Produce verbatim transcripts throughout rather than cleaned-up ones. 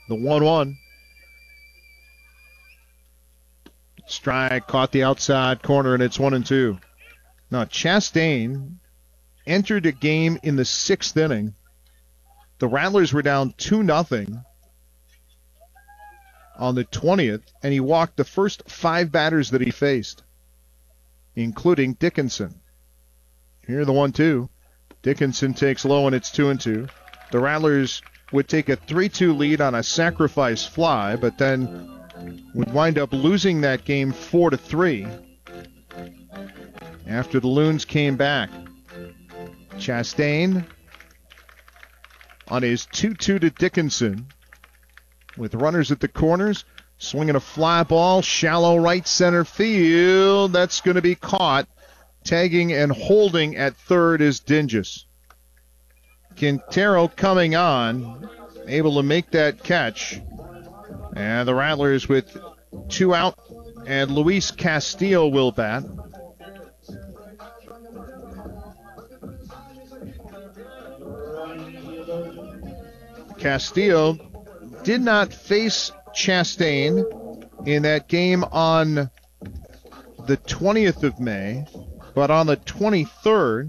The one one. Strike caught the outside corner, and it's one and two. Now, Chastain entered a game in the sixth inning. The Rattlers were down two nothing on the twentieth, and he walked the first five batters that he faced, including Dickinson. Here, the one two. Dickinson takes low, and it's two and two. The Rattlers would take a three two lead on a sacrifice fly, but then would wind up losing that game four to three after the Loons came back. Chastain on his two two to Dickinson with runners at the corners, swinging a fly ball, shallow right center field. That's going to be caught. Tagging and holding at third is Dinges. Quintero coming on, able to make that catch. And the Rattlers with two out, and Luis Castillo will bat. Castillo did not face Chastain in that game on the twentieth of May, but on the twenty-third,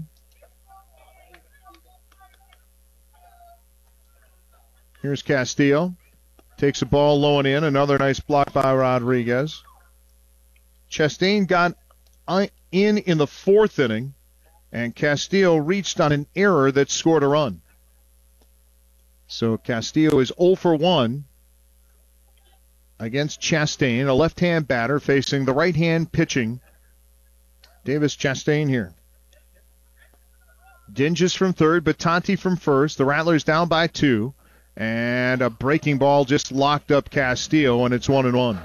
here's Castillo. Takes a ball low and in. Another nice block by Rodriguez. Chastain got in in the fourth inning, and Castillo reached on an error that scored a run. So Castillo is oh for one against Chastain, a left-hand batter facing the right-hand pitching Davis Chastain here. Dinges from third, Batanti from first. The Rattlers down by two. And a breaking ball just locked up Castillo, and it's one and one.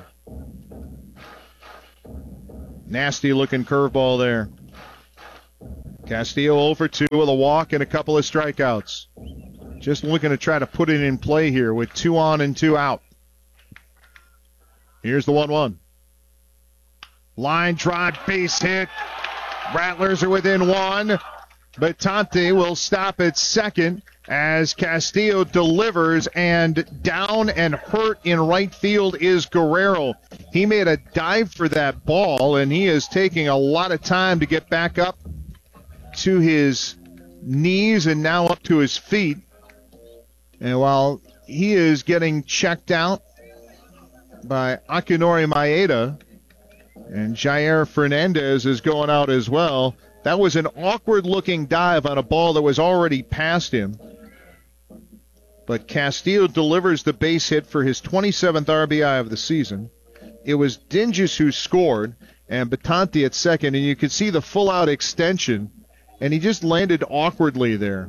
Nasty looking curveball there. Castillo oh for two with a walk and a couple of strikeouts. Just looking to try to put it in play here with two on and two out. Here's the one one. Line drive, base hit. Rattlers are within one. Batanti will stop at second as Castillo delivers, and down and hurt in right field is Guerrero. He made a dive for that ball, and he is taking a lot of time to get back up to his knees and now up to his feet. And while he is getting checked out by Akinori Maeda, and Jair Fernandez is going out as well, that was an awkward-looking dive on a ball that was already past him. But Castillo delivers the base hit for his twenty-seventh R B I of the season. It was Dinges who scored, and Batanti at second, and you could see the full-out extension, and he just landed awkwardly there.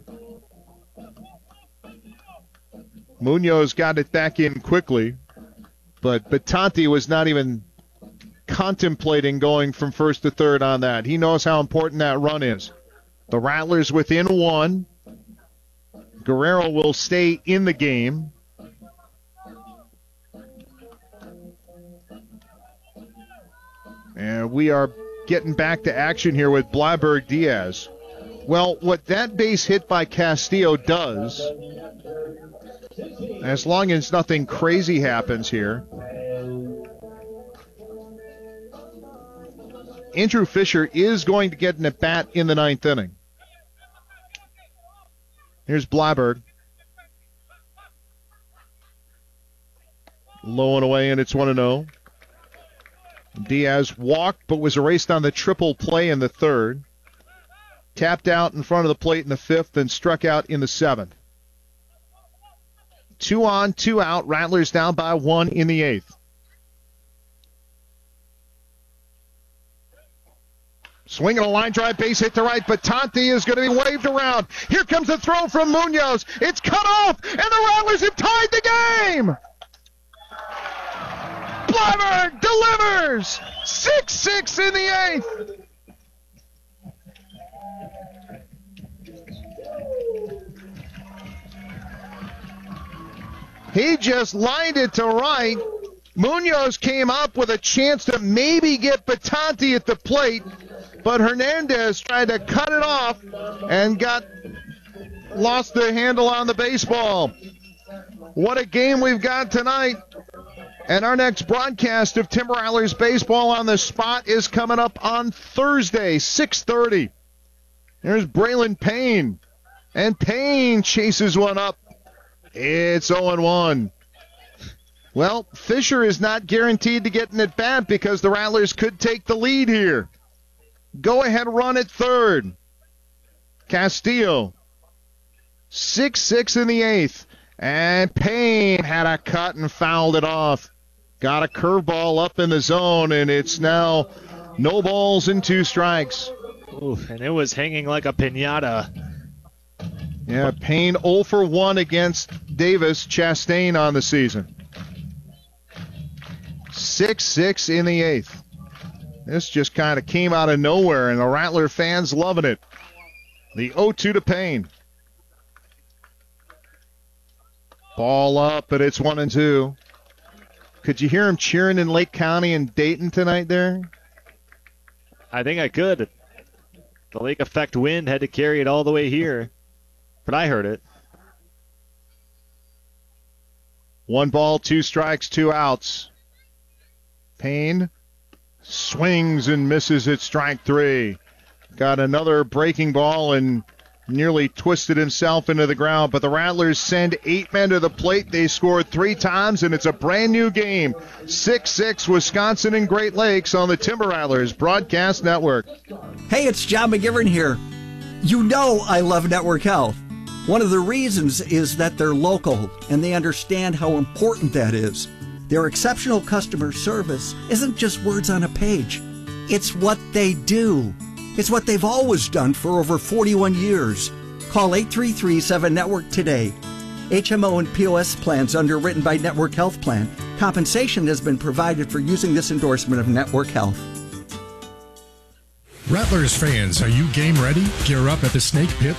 Munoz got it back in quickly, but Batanti was not even contemplating going from first to third on that. He knows how important that run is. The Rattlers within one. Guerrero will stay in the game. And we are getting back to action here with Bleiberg Diaz. Well, what that base hit by Castillo does, as long as nothing crazy happens here, Andrew Fisher is going to get an at-bat in the ninth inning. Here's Bleiberg. Low and away, and it's one and oh. Diaz walked, but was erased on the triple play in the third. Tapped out in front of the plate in the fifth, and struck out in the seventh. Two on, two out. Rattlers down by one in the eighth. Swinging a line drive, base hit to right. Batanti is going to be waved around. Here comes a throw from Munoz. It's cut off, and the Rattlers have tied the game. Bleiberg delivers. six six in the eighth. He just lined it to right. Munoz came up with a chance to maybe get Batanti at the plate, but Hernandez tried to cut it off and got lost the handle on the baseball. What a game we've got tonight. And our next broadcast of Timber Rattlers baseball on the spot is coming up on Thursday, six thirty. There's Braylon Payne. And Payne chases one up. It's oh one. Well, Fisher is not guaranteed to get an at-bat because the Rattlers could take the lead here. Go-ahead run at third. Castillo. six six in the eighth. And Payne had a cut and fouled it off. Got a curveball up in the zone, and it's now no balls and two strikes. Ooh, and it was hanging like a piñata. Yeah, Payne oh for one against Davis Chastain on the season. six six in the eighth. This just kind of came out of nowhere, and the Rattler fans loving it. The oh two to Payne. Ball up, but it's one and two. Could you hear him cheering in Lake County and Dayton tonight there? I think I could. The lake effect wind had to carry it all the way here, but I heard it. One ball, two strikes, two outs. Payne swings and misses at strike three. Got another breaking ball and nearly twisted himself into the ground, but the Rattlers send eight men to the plate. They scored three times, and it's a brand new game. six six Wisconsin and Great Lakes on the Timber Rattlers Broadcast Network. Hey, it's John McGivern here. You know I love Network Health. One of the reasons is that they're local, and they understand how important that is. Their exceptional customer service isn't just words on a page. It's what they do. It's what they've always done for over forty-one years. Call eight three three seven network today. H M O and P O S plans underwritten by Network Health Plan. Compensation has been provided for using this endorsement of Network Health. Rattlers fans, are you game ready? Gear up at the Snake Pit